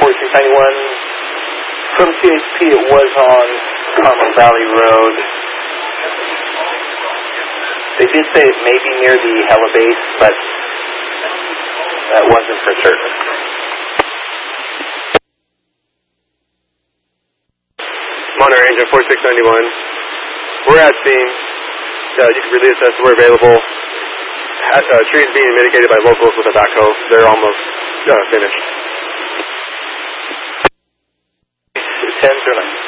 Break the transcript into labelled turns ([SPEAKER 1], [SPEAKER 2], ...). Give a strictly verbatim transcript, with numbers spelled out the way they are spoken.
[SPEAKER 1] forty-six ninety-one. From C H P, it was on Carmel Valley Road. They did say it may be near the helibase, but that wasn't for certain.
[SPEAKER 2] Monterey Ranger forty-six ninety-one. We're at scene. Uh, you can release us. We're available. Uh, trees being mitigated by locals with a backhoe. They're almost uh, finished.
[SPEAKER 1] ten through nine.